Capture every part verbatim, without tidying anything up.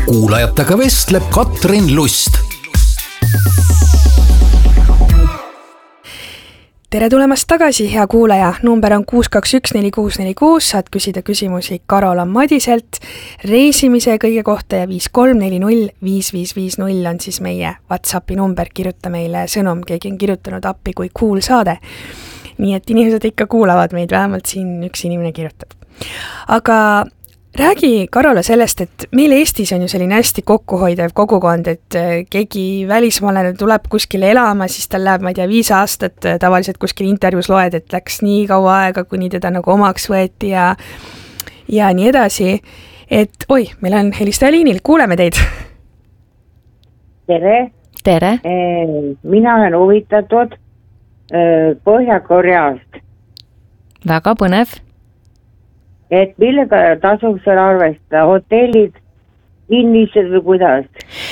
kuulajatega vestleb Katrin Lust. Tere tulemast tagasi, hea kuulaja. Number on kuus kaks üks neli kuus neli kuus. Saad küsida küsimusi Karolan Madiselt reisimise kõige kohta ja viis kolm neli null viis viis viis null on siis meie WhatsAppi number. Kirjuta meile sõnum, keegi on kirjutanud appi kui cool saade. Nii et inimesed ikka kuulavad meid, vähemalt siin üks inimene kirjutab. Aga räägi, Karola, sellest, et meil Eestis on ju selline hästi kokkuhoidev kogukond, et keegi välismaalane tuleb kuskile elama, siis tal läheb, ma ei tea, viis aastat, tavaliselt kuskil intervjuus loed, et läks nii kaua aega, kuni teda nagu omaks võeti ja, ja nii edasi. Et oi, meil on helistaja liinil, kuuleme teid. Tere. Tere. Mina olen huvitatud Põhja-Koreast. Väga põnev. Et millega tasub seal arvestada, hotellid, kinnised või kuidas?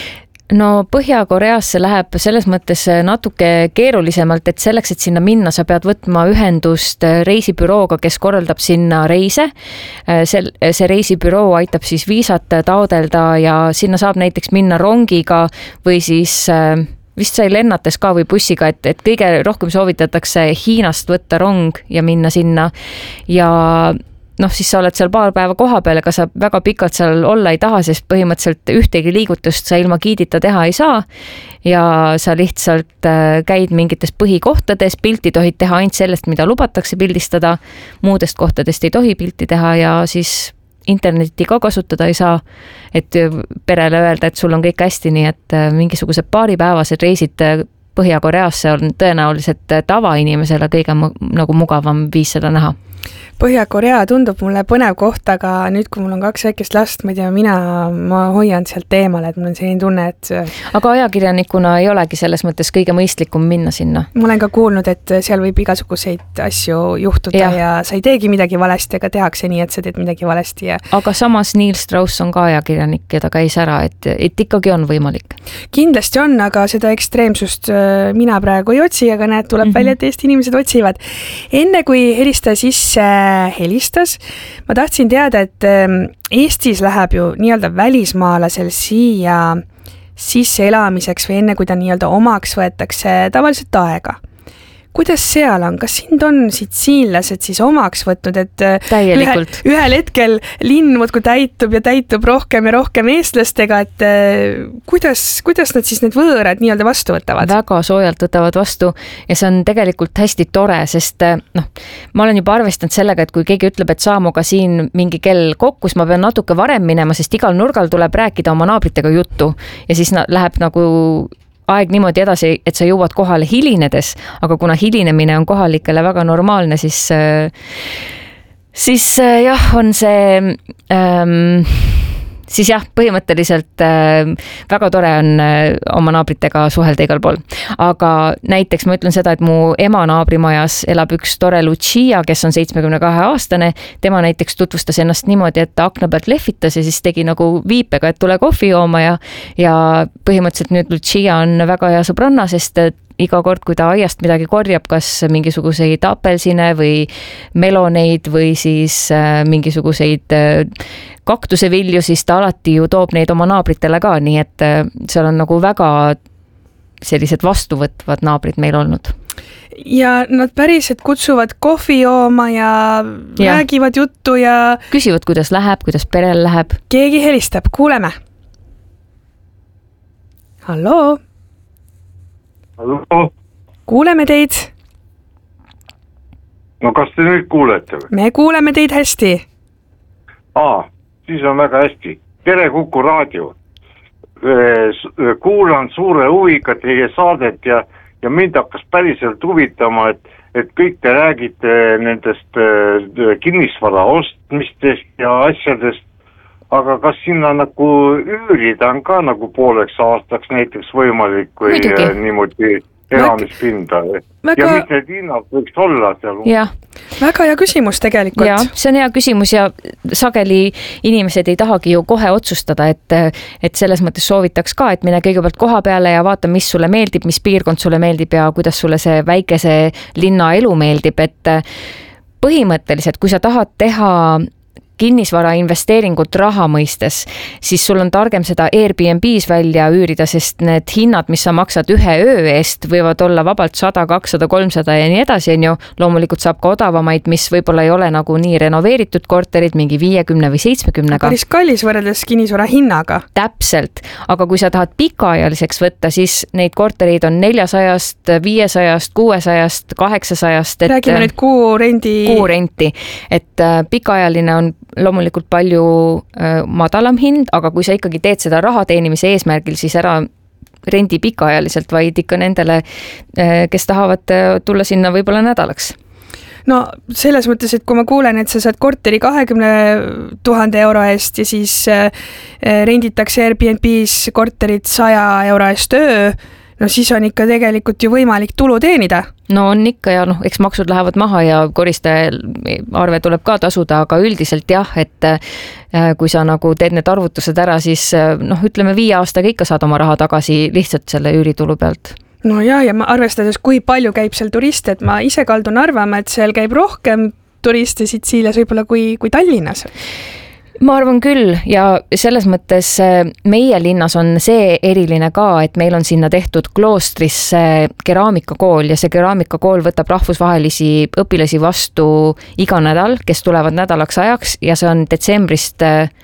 No Põhja-Koreasse läheb selles mõttes natuke keerulisemalt, et selleks, et sinna minna, sa pead võtma ühendust reisibürooga, kes korraldab sinna reise. Sel, see reisibüroo aitab siis viisat taodelda ja sinna saab näiteks minna rongiga või siis vist sai lennates ka või bussiga, et, et kõige rohkem soovitatakse Hiinast võtta rong ja minna sinna ja noh, siis sa oled seal paar päeva koha peal, aga sa väga pikalt seal olla ei taha, sest põhimõtteliselt ühtegi liigutust sa ilma giidita teha ei saa ja sa lihtsalt käid mingites põhikohtades, pilti tohid teha ainult sellest, mida lubatakse pildistada, muudest kohtadest ei tohi pilti teha ja siis internetti ka kasutada ei saa, et perele öelda, et sul on kõik hästi, nii et mingisugused paaripäevased reisid Põhja-Koreasse on tõenäoliselt tavainimesele kõige nagu mugavam viis seda näha. Põhja-Korea tundub mulle põnev koht, aga nüüd, kui mul on kaks väikest last, ma ei tea, mina, ma hoian sealt eemale, et mul on selline tunne, et aga ajakirjanikuna ei olegi selles mõttes kõige mõistlikum minna sinna. Ma olen ka kuulnud, et seal võib igasuguseid asju juhtuda ja, ja sa ei teegi midagi valesti, aga tehakse nii, et sa teed midagi valesti. Ja aga samas Neil Strauss on ka ajakirjanik, keda käis ära, et, et ikkagi on võimalik. Kindlasti on, aga seda ekstreemsust mina praegu ei otsi, aga näed, tuleb mm-hmm. välja, et Eesti inimesed otsivad. Enne kui helista sisse helistas, ma tahtsin teada, et Eestis läheb ju nii-öelda välismaalasel siia sisse elamiseks või enne, kui ta nii-öelda omaks võetakse tavaliselt aega. Kuidas seal on? Kas sind on sitsiinlased siis omaks võtnud, et ühel, ühel hetkel linn muudkui täitub ja täitub rohkem ja rohkem eestlastega, et kuidas, kuidas nad siis need võõrad nii-öelda vastu võtavad? Väga soojalt võtavad vastu ja see on tegelikult hästi tore, sest noh, ma olen juba arvestanud sellega, et kui keegi ütleb, et saa muga siin mingi kell kokku, siis ma pean natuke varem minema, sest igal nurgal tuleb rääkida oma naabritega juttu ja siis läheb nagu aeg niimoodi edasi, et sa jõuad kohale hilinedes, aga kuna hilinemine on kohalikele väga normaalne, siis, siis jah, on see, ähm, siis jah, põhimõtteliselt äh, väga tore on äh, oma naabritega suhelda igal pool. Aga näiteks ma ütlen seda, et mu ema naabrimajas elab üks tore Lucia, kes on seitsmekümne kahe aastane. Tema näiteks tutvustas ennast niimoodi, et ta akna pealt lehvitas ja siis tegi nagu viipega, et tule kohvi jooma ja, ja põhimõtteliselt nüüd Lucia on väga hea sõbranna, sest iga kord, kui ta aiast midagi korjab, kas mingisuguseid apelsine või meloneid või siis äh, mingisuguseid äh, kaktusevilju, siis ta alati ju toob neid oma naabritele ka, nii et äh, seal on nagu väga sellised vastuvõtvad naabrid meil olnud. Ja nad päriselt kutsuvad kohvi jooma ja, ja räägivad juttu ja küsivad, kuidas läheb, kuidas perel läheb. Keegi helistab, kuuleme. Halloo? Hallo? Kuuleme teid. No kas te nüüd kuulete? Me kuuleme teid hästi. Aa, siis on väga hästi. Tere Kuku raadio. Kuulan suure huviga teie saadet ja, ja mind hakkas päriselt huvitama, et, et kõik te räägite nendest kinnisvara ostmistest ja asjadest, aga kas sinna nagu üürida on ka nagu pooleks aastaks näiteks võimalik või Muidugi. Niimoodi elamispinda? Väga... Ja mis need hinnad võiks olla seal? Jah. Väga hea küsimus tegelikult. Ja, see on hea küsimus ja sageli inimesed ei tahagi ju kohe otsustada, et, et selles mõttes soovitaks ka, et mine kõigepealt koha peale ja vaata, mis sulle meeldib, mis piirkond sulle meeldib ja kuidas sulle see väikese linna elu meeldib, et põhimõtteliselt, kui sa tahad teha kinnisvara investeeringut raha mõistes, siis sul on targem seda Airbnb's välja üürida, sest need hinnad, mis sa maksad ühe öö eest, võivad olla vabalt sada, kakssada, kolmsada ja nii edasi, on ju. Loomulikult saab ka odavamaid, mis võib-olla ei ole nagu nii renoveeritud korterid, mingi viiekümne või seitsmekümnega. Päris kallis võrreldes kinnisvara hinnaga. Täpselt, aga kui sa tahad pikaajaliseks võtta, siis neid korterid on neljasajast, viiesajast, kuuesajast, kaheksasajast. Räägime nüüd kuu rendi. Kuu renti, et pikaajaline on loomulikult palju äh, madalam hind, aga kui sa ikkagi teed seda raha teenimise eesmärgil, siis ära rendi pikaajaliselt, vaid ikka nendele, äh, kes tahavad tulla sinna võib-olla nädalaks. No selles mõttes, et kui ma kuulen, et sa saad korteri kahekümne tuhande euro eest ja siis äh, renditakse Airbnb's korterit saja euro eest öö, no siis on ikka tegelikult ju võimalik tulu teenida. No on ikka ja noh, eks maksud lähevad maha ja koristaja arve tuleb ka tasuda, aga üldiselt jah, et kui sa nagu teed need arvutused ära, siis noh, ütleme viie aastaga ikka saad oma raha tagasi lihtsalt selle üüritulu pealt. No ja, ja ma arvestades, kui palju käib seal turiste, et ma ise kaldun arvama, et seal käib rohkem turiste Sitsiilias võib-olla kui, kui Tallinnas. Ma arvan küll ja selles mõttes meie linnas on see eriline ka, et meil on sinna tehtud kloostrisse keraamikakool ja see keraamikakool võtab rahvusvahelisi õpilasi vastu iga nädal, kes tulevad nädalaks ajaks ja see on detsembrist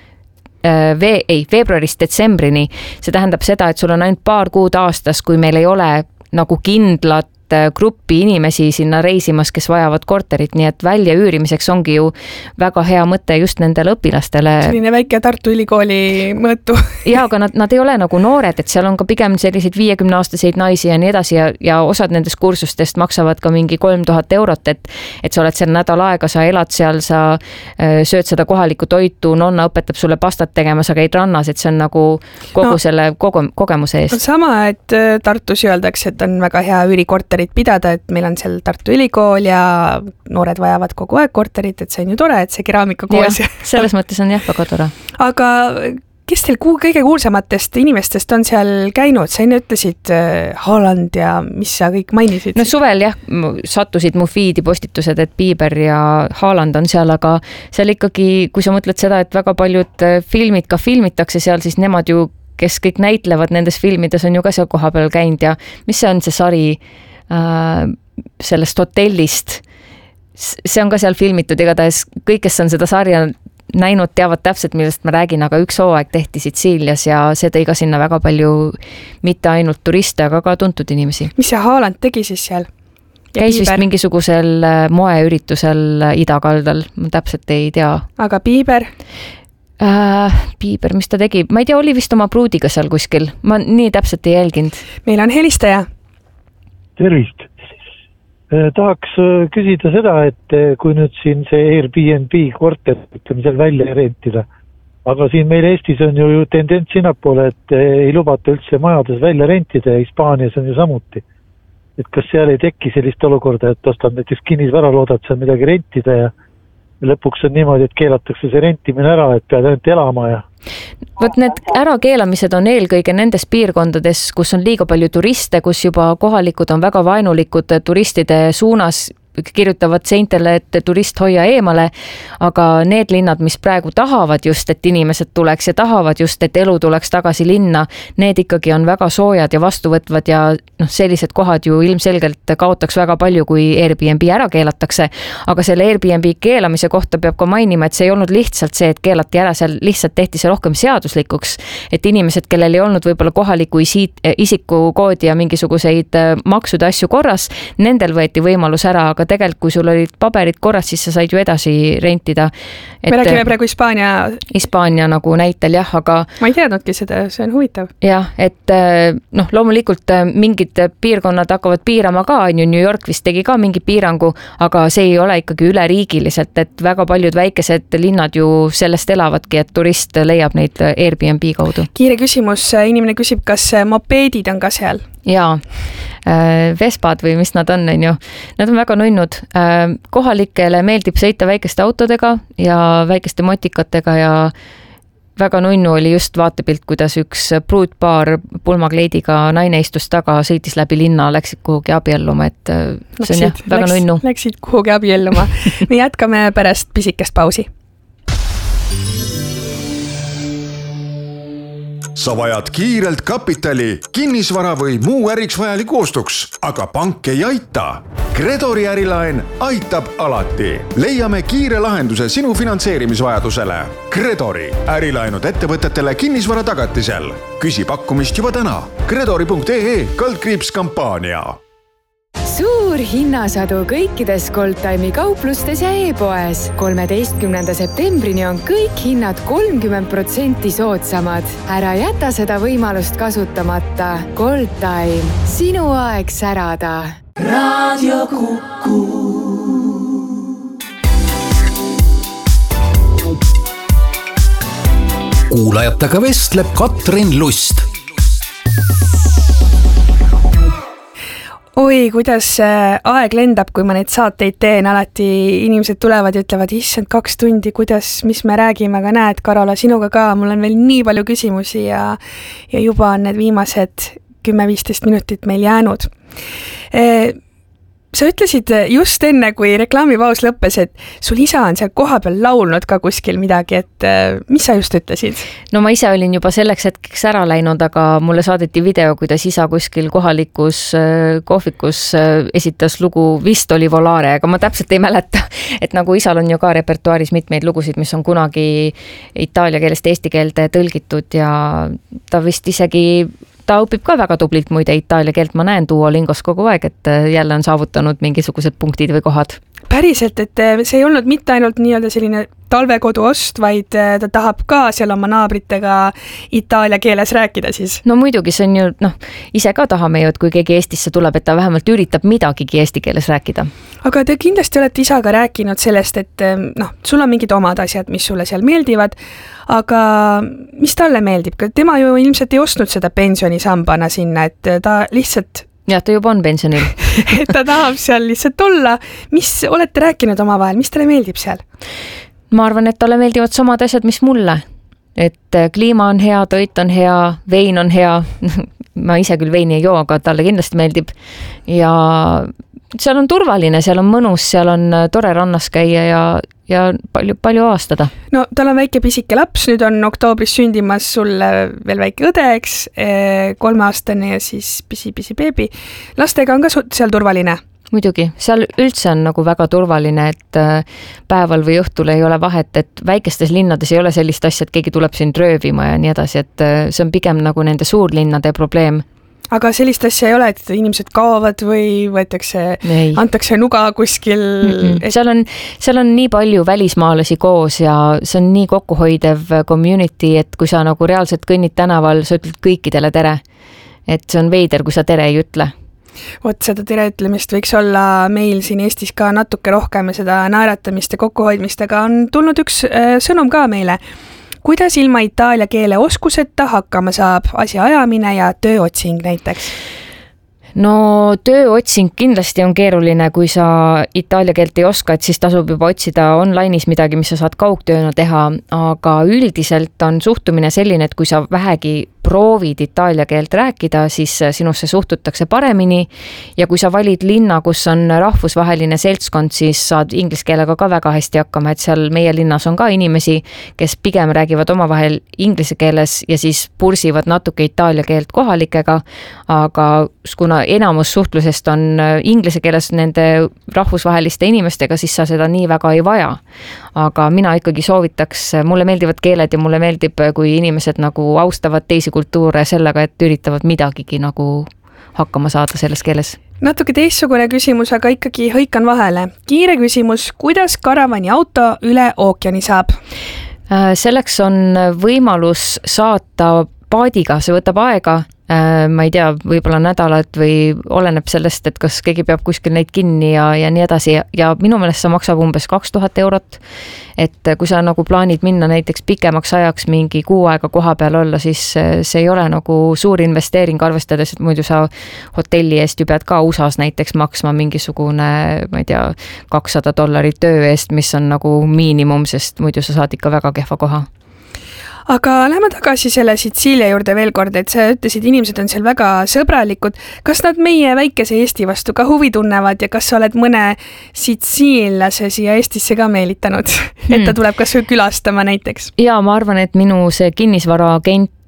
Ve, ei, veebruarist detsembrini. See tähendab seda, et sul on ainult paar kuud aastas, kui meil ei ole nagu kindlat gruppi inimesi sinna reisimas, kes vajavad korterit, nii et välja üürimiseks ongi ju väga hea mõte just nendele õpilastele. Selline väike Tartu Ülikooli mõõtu. Ja, aga nad, nad ei ole nagu noored, et seal on ka pigem selliseid viiekümne aastaseid naisi ja nii edasi ja, ja osad nendest kursustest maksavad ka mingi kolm tuhat eurot, et, et sa oled seal nädal aega, sa elad seal, sa sööd seda kohalikku toitu, nonna õpetab sulle pastat tegema, sa käid rannas, et see on nagu kogu no, selle kogu, kogemuse eest. Sama, et Tartus öeldakse, et on väga hea üürikorterit pidada, et meil on seal Tartu Ülikool ja noored vajavad kogu aeg korterit, et see on ju tore, et see keraamika koos. Ja, selles mõttes on jah väga tore. Aga kes teil kõige kuulsamatest inimestest on seal käinud? Sa enne ütlesid Haaland ja mis sa kõik mainisid? No suvel jah, sattusid mu feedi postitused, et Bieber ja Haaland on seal, aga seal ikkagi, kui sa mõtled seda, et väga paljud filmid ka filmitakse seal, siis nemad ju, kes kõik näitlevad nendes filmides, on ju ka seal koha peal käinud ja mis see on see sari äh, sellest hotellist? See on ka seal filmitud, igatahes kõik, kes on seda sarja näinud, teavad täpselt, millest ma räägin, aga üks hooaeg tehti Sitsiilias ja see tõi ka sinna väga palju mitte ainult turiste, aga ka tuntud inimesi. Mis see Haaland tegi siis seal? Ja käis Bieber? Vist mingisugusel moeüritusel idakaldal, ma täpselt ei tea. Aga Bieber? Äh, Bieber, mis ta tegi? Ma ei tea, oli vist oma pruudiga seal kuskil. Ma nii täpselt ei jälginud. Meil on helistaja. Tervist. Tahaks küsida seda, et kui nüüd siin see Airbnb korter seal välja rentida, aga siin meil Eestis on ju tendents sinnapoole, et ei lubata üldse majades välja rentida ja Hispaanias on ju samuti. Et kas seal ei teki sellist olukorda, et ostad näiteks kinnisvara, loodad seal midagi rentida ja lõpuks on niimoodi, et keelatakse see rentimine ära, et pead ainult elama ja Vot need ärakeelamised on eelkõige nendes piirkondades, kus on liiga palju turiste, kus juba kohalikud on väga vaenulikud turistide suunas, kirjutavad seintele, et turist hoia eemale, aga need linnad, mis praegu tahavad just, et inimesed tuleks ja tahavad just, et elu tuleks tagasi linna, need ikkagi on väga soojad ja vastuvõtvad ja noh, sellised kohad ju ilmselgelt kaotaks väga palju, kui Airbnb ära keelatakse, aga selle Airbnb keelamise kohta peab ka mainima, et see ei olnud lihtsalt see, et keelati ära, seal lihtsalt tehti see rohkem seaduslikuks, et inimesed, kellel ei olnud võib-olla kohaliku isikukoodi ja mingisuguseid maksude asju korras, nendel võeti võimalus ära, aga tegelikult, kui sul olid paberid korras, siis sa said ju edasi rentida. Et, me räägime praegu Hispaania... Hispaania nagu näitel, jah, aga... Ma ei teadnudki seda, see on huvitav. Jah, et noh, loomulikult mingid piirkonnad hakkavad piirama ka, New York vist tegi ka mingi piirangu, aga see ei ole ikkagi üleriigiliselt, et väga paljud väikesed linnad ju sellest elavadki, et turist leiab neid Airbnb kaudu. Kiire küsimus, inimene küsib, kas mopeedid on ka seal? Jaa, Vespad või mis nad on, on ju. Nad on väga nunnud. Kohalikele meeldib sõita väikeste autodega ja väikeste motikatega ja väga nunnu oli just vaatepilt, kuidas üks pruutpaar pulmakleidiga naine istus taga, sõitis läbi linna, läksid kuhugi abielluma, et see on jah, väga läks, nunnu. Läksid kuhugi abielluma. Me jätkame pärast pisikest pausi. sa vajad kiirelt kapitali, kinnisvara või muu äriks vajaliku ostuks, aga pank ei aita. Gredori ärilaen aitab alati. Leiame kiire lahenduse sinu finantseerimisvajadusele. Gredori ärilaenud ettevõtetele kinnisvara tagatisel. Küsi pakkumist juba täna. Gredori punkt ee kaldkriips kampaania. Suur hinnasadu kõikides Goldtime'i kauplustes ja e-poes. kolmeteistkümnenda septembrini on kõik hinnad kolmkümmend protsenti soodsamad. Ära jäta seda võimalust kasutamata. Goldtime, sinu aeg särada. Radio Kuku. Kuulajatega vestleb Katrin Lust. Oi, kuidas aeg lendab, kui ma neid saateid teen, alati inimesed tulevad ja ütlevad, issand kaks tundi, kuidas, mis me räägime, aga näed, Karola, sinuga ka, mul on veel nii palju küsimusi ja, ja juba on need viimased kümme-viisteist minutit meil jäänud. E Sa ütlesid just enne, kui reklaamipaus lõppes, et sul isa on seal koha peal laulnud ka kuskil midagi, et mis sa just ütlesid? No ma ise olin juba selleks hetkeks ära läinud, aga mulle saadeti video, kuidas isa kuskil kohalikus kohvikus esitas lugu, vist oli Volare, aga ma täpselt ei mäleta, et nagu isal on ju ka repertuaaris mitmeid lugusid, mis on kunagi itaalia keelest eesti keelde tõlgitud ja ta vist isegi ta õpib ka väga tublilt muide itaalia keelt, ma näen Duolingos kogu aeg, et jälle on saavutanud mingisugused punktid või kohad. Päriselt, et see ei olnud mitte ainult nii-öelda selline talvekodu ost, vaid ta tahab ka seal oma naabritega itaalia keeles rääkida siis. No muidugi see on ju, noh, ise ka tahame ju, et kui keegi Eestisse tuleb, et ta vähemalt üritab midagigi eesti keeles rääkida. Aga te kindlasti olete isaga rääkinud sellest, et noh, sul on mingid omad asjad, mis sulle seal meeldivad, aga mis talle meeldib? Tema ju ilmselt ei ostnud seda pensionisambana sinna, et ta lihtsalt jah, ta juba on pensionil. et ta tahab seal lihtsalt olla. Mis olete rääkinud oma vahel? Mis talle meeldib seal? Ma arvan, et talle meeldivad samad asjad, mis mulle. Et kliima on hea, toit on hea, vein on hea. Ma ise küll veini ei joo, aga talle kindlasti meeldib. Ja seal on turvaline, seal on mõnus, seal on tore rannas käia ja, ja palju, palju aastada. No tal on väike pisike laps, nüüd on oktoobris sündimas sulle veel väike õde, eks, kolmeaastane ja siis pisi-pisi beebi. Lastega on ka seal turvaline? Muidugi, seal üldse on nagu väga turvaline, et päeval või õhtul ei ole vahet, et väikestes linnades ei ole sellist asja, et keegi tuleb siin röövima ja nii edasi, et see on pigem nagu nende suurlinnade probleem. Aga sellist asja ei ole, et inimesed kaovad või võetakse, antakse nuga kuskil? Et... Seal on, seal on nii palju välismaalasi koos ja see on nii kokkuhoidev community, et kui sa nagu reaalselt kõnnid tänaval, sa ütled kõikidele tere. Et see on veider, kui sa tere ei ütle. Vot seda tere ütlemist võiks olla meil siin Eestis ka natuke rohkem ja seda naeratamist ja kokkuhoidmist, aga on tulnud üks äh, sõnum ka meile. Kuidas ilma itaalia keele oskuseta hakkama saab asja ajamine ja tööotsing näiteks? No tööotsing kindlasti on keeruline, kui sa itaalia keelt ei oska, et siis tasub juba otsida online'is midagi, mis sa saad kaugtööna teha, aga üldiselt on suhtumine selline, et kui sa vähegi proovid itaalia keelt rääkida, siis sinusse suhtutakse paremini ja kui sa valid linna, kus on rahvusvaheline seltskond, siis saad inglise keelega ka väga hästi hakkama, et seal meie linnas on ka inimesi, kes pigem räägivad omavahel inglise keeles ja siis pursivad natuke itaalia keelt kohalikega, aga kuna enamus suhtlusest on inglise keeles nende rahvusvaheliste inimestega, siis sa seda nii väga ei vaja. Aga mina ikkagi soovitaks, mulle meeldivad keeled ja mulle meeldib, kui inimesed nagu austavad teisi kultuure sellega, et üritavad midagigi nagu hakkama saada selles keeles. Natuke teistsugune küsimus, aga ikkagi hõikan vahele. Kiire küsimus, kuidas karavani auto üle ookeani saab? Selleks on võimalus saata paadiga, see võtab aega, ma ei tea, võib-olla nädalat või oleneb sellest, et kas keegi peab kuskil neid kinni ja, ja nii edasi ja minu meelest see maksab umbes kaks tuhat eurot, et kui sa nagu plaanid minna näiteks pikemaks ajaks mingi kuu aega koha peal olla, siis see ei ole nagu suur investeering, arvestades, et muidu sa hotelli eest ju pead ka U S A-s näiteks maksma mingisugune, ma ei tea, kakssada dollarit töö eest, mis on nagu miinimum, sest muidu sa saad ikka väga kehva koha. Aga lähme tagasi selle Sitsiilia juurde veel kord, et sa ütlesid, inimesed on seal väga sõbralikud. Kas nad meie väikese Eesti vastu ka huvi tunnevad ja kas sa oled mõne sitsiillase siia Eestisse ka meelitanud, hmm. et ta tuleb kas külastama näiteks? Ja ma arvan, et minu see kinnisvara agent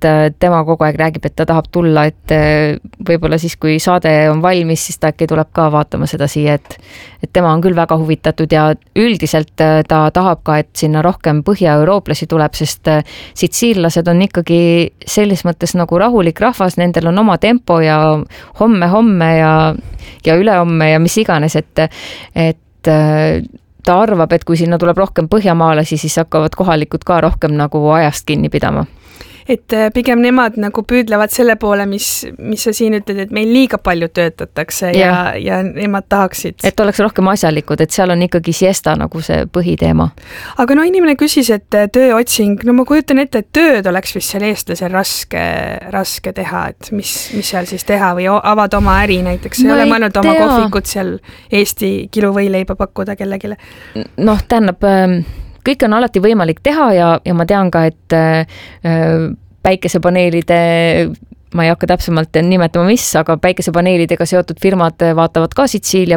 tema kogu aeg räägib, et ta tahab tulla, et võib-olla siis, kui saade on valmis, siis ta äkki tuleb ka vaatama seda siia, et, et tema on küll väga huvitatud ja üldiselt ta tahab ka, et sinna rohkem põhja-eurooplasi tuleb, sest sitsiillased on ikkagi selles mõttes nagu rahulik rahvas, nendel on oma tempo ja homme-homme ja, ja ülehomme ja mis iganes, et, et ta arvab, et kui sinna tuleb rohkem põhjamaalasi, siis hakkavad kohalikud ka rohkem nagu ajast kinni pidama. Et pigem nemad nagu püüdlevad selle poole, mis, mis sa siin ütled, et meil liiga palju töötatakse ja, ja, ja nemad tahaksid. Et oleks rohkem asjalikud, et seal on ikkagi siesta nagu see põhiteema. Aga no inimene küsis, et tööotsing, no ma kujutan ette, et tööd oleks vist seal eestlasel raske, raske teha, et mis, mis seal siis teha või avad oma äri näiteks, ei ole mõelnud oma kohvikut seal Eesti kiluvõileiba pakkuda kellegile? Noh, tähendab, kõik on alati võimalik teha ja, ja ma tean ka, et äh, päikesepaneelide, ma ei hakka täpsemalt nimetama mis, aga päikesepaneelidega seotud firmad vaatavad ka Sitsiilia